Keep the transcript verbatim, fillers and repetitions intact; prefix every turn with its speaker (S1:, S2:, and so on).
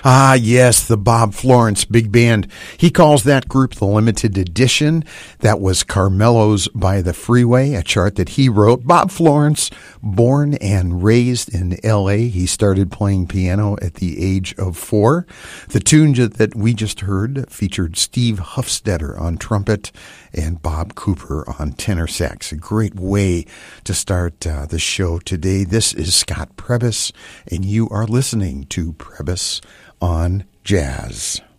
S1: Ah, yes, the Bob Florence Big Band. He calls that group the Limited Edition. That was Carmelo's By the Freeway, a chart that he wrote. Bob Florence, born and raised in L A. He started playing piano at the age of four. The tune that we just heard featured Steve Hufstetter on trumpet and Bob Cooper on tenor sax. A great way to start uh, the show today. This is Scott Prebys, and you are listening to Prebys on Jazz.